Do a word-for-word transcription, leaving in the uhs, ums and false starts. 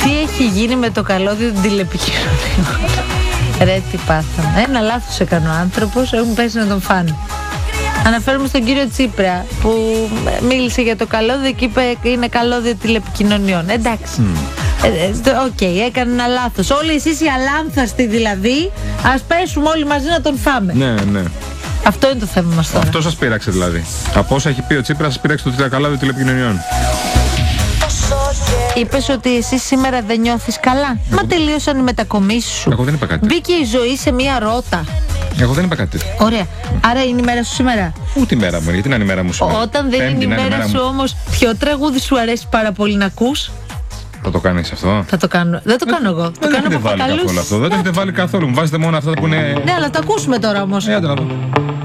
Τι έχει γίνει με το καλώδιο των τηλεπικοινωνιών? Ρε τι πάθαμε. Ένα λάθος έκανε ο άνθρωπος, έχουν πέσει να τον φάνε. Αναφέρομαι στον κύριο Τσίπρα που μίλησε για το καλώδιο και είπε είναι καλώδιο τηλεπικοινωνιών. Εντάξει. Οκ, mm. ε, okay, έκανε ένα λάθος. Όλοι εσείς οι αλάνθαστοι δηλαδή, ας πέσουμε όλοι μαζί να τον φάμε. Ναι, ναι. Αυτό είναι το θέμα μας τώρα. Αυτό σας πείραξε δηλαδή. Από όσα έχει πει ο Τσίπρας, σας πείραξε το καλώδιο τηλεπικοινωνιών. Είπες ότι εσύ σήμερα δεν νιώθεις καλά. Εγώ... Μα τελείωσαν οι μετακομίσεις σου. Εγώ δεν είπα κάτι. Μπήκε η ζωή σε μία ρότα. Εγώ δεν είπα κάτι. Ωραία. Άρα είναι η μέρα σου σήμερα. Ούτε η μέρα μου, γιατί είναι η μέρα μου σήμερα. Όταν δεν Πέμπτη, είναι η μέρα, μέρα σου όμως, ποιο τραγούδι σου αρέσει πάρα πολύ να ακούς? Θα το κάνεις αυτό? Θα το κάνω. Δεν το κάνω εγώ. Δεν το το έχετε βάλει καθόλου αυτό. Δεν το έχετε βάλει καθόλου. Μου βάζετε μόνο αυτά που είναι. Ναι, αλλά το ακούσουμε τώρα όμως. Ε, άντε να δω.